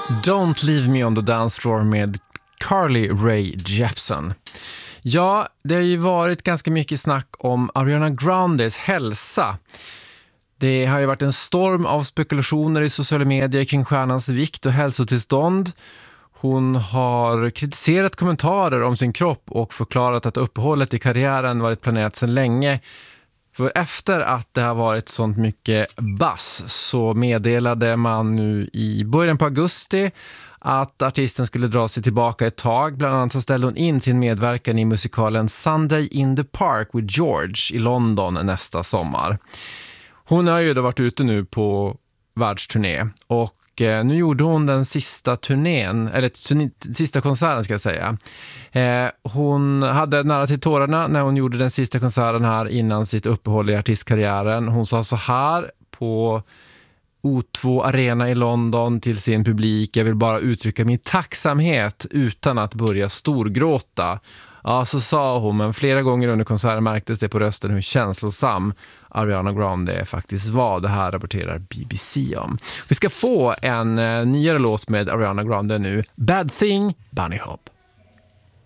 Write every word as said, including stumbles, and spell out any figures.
Don't Leave Me on the Dance Floor med Carly Rae Jepsen. Ja, det har ju varit ganska mycket snack om Ariana Grandes hälsa. Det har ju varit en storm av spekulationer i sociala medier kring stjärnans vikt och hälsotillstånd. Hon har kritiserat kommentarer om sin kropp och förklarat att uppehållet i karriären varit planerat sedan länge. För efter att det har varit sånt mycket buzz så meddelade man nu i början på augusti att artisten skulle dra sig tillbaka ett tag. Bland annat så ställde hon in sin medverkan i musikalen Sunday in the Park with George i London nästa sommar. Hon har ju då varit ute nu på världsturné och eh, nu gjorde hon den sista turnén, eller turné, sista konserten ska jag säga. Eh, hon hade nära till tårarna när hon gjorde den sista konserten här innan sitt uppehåll i artistkarriären. Hon sa så här på O två Arena i London till sin publik: jag vill bara uttrycka min tacksamhet utan att börja storgråta. Ja, så sa hon, men flera gånger under konserten märktes det på rösten hur känslosam Ariana Grande faktiskt var. Det här rapporterar B B C om. Vi ska få en uh, nyare låt med Ariana Grande nu. Bad Thing, Bunny Hop.